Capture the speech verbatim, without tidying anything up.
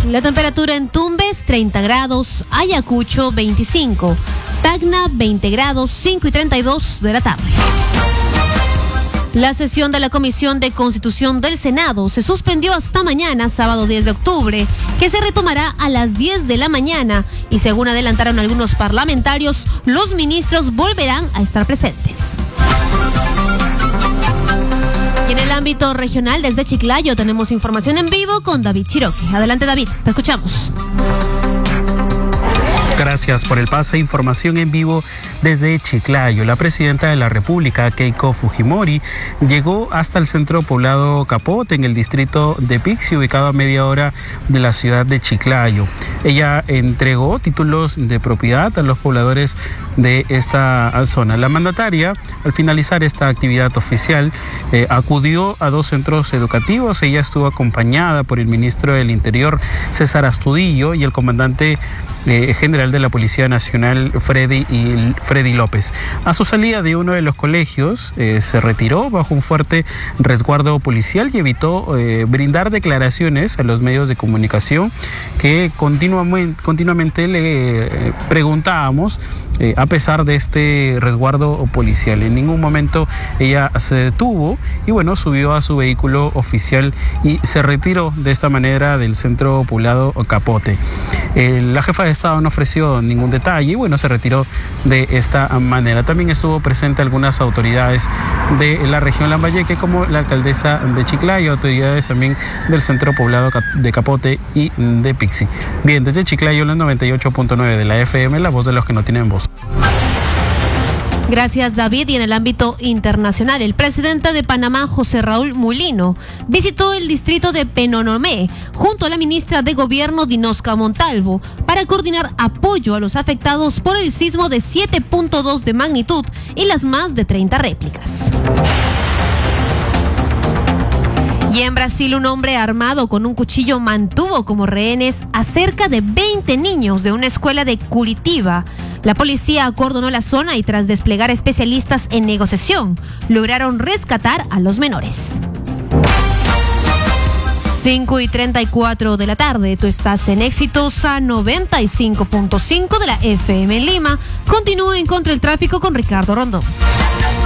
La temperatura en Tumbes, treinta grados, Ayacucho, veinticinco, Tacna, veinte grados, cinco y treinta y dos de la tarde. La sesión de la Comisión de Constitución del Senado se suspendió hasta mañana, sábado diez de octubre, que se retomará a las diez de la mañana y según adelantaron algunos parlamentarios, los ministros volverán a estar presentes. Y en el ámbito regional, desde Chiclayo, tenemos información en vivo con David Chiroque. Adelante, David, te escuchamos. Gracias por el pase. Información en vivo desde Chiclayo. La presidenta de la República, Keiko Fujimori, llegó hasta el centro poblado Capote, en el distrito de Pixi, ubicado a media hora de la ciudad de Chiclayo. Ella entregó títulos de propiedad a los pobladores de esta zona. La mandataria, al finalizar esta actividad oficial, eh, acudió a dos centros educativos. Ella estuvo acompañada por el ministro del Interior, César Astudillo, y el comandante eh, general de la Policía Nacional, Freddy, y Freddy López. A su salida de uno de los colegios, eh, se retiró bajo un fuerte resguardo policial y evitó eh, brindar declaraciones a los medios de comunicación que continuamente, continuamente le eh, preguntábamos Eh, a pesar de este resguardo policial. En ningún momento ella se detuvo y bueno, subió a su vehículo oficial y se retiró de esta manera del centro poblado Capote. Eh, la jefa de Estado no ofreció ningún detalle y bueno, se retiró de esta manera. También estuvo presente algunas autoridades de la región Lambayeque, como la alcaldesa de Chiclayo, autoridades también del centro poblado de Capote y de Pixi. Bien, desde Chiclayo, la noventa y ocho punto nueve de la F M, la voz de los que no tienen voz. Gracias, David. Y en el ámbito internacional, el presidente de Panamá, José Raúl Mulino, visitó el distrito de Penonomé junto a la ministra de Gobierno, Dinosca Montalvo, para coordinar apoyo a los afectados por el sismo de siete punto dos de magnitud y las más de treinta réplicas. Y en Brasil, un hombre armado con un cuchillo mantuvo como rehenes a cerca de veinte niños de una escuela de Curitiba. La policía acordonó la zona y tras desplegar especialistas en negociación, lograron rescatar a los menores. cinco y treinta y cuatro de la tarde, tú estás en Exitosa noventa y cinco punto cinco de la F M en Lima. Continúen contra el tráfico con Ricardo Rondón.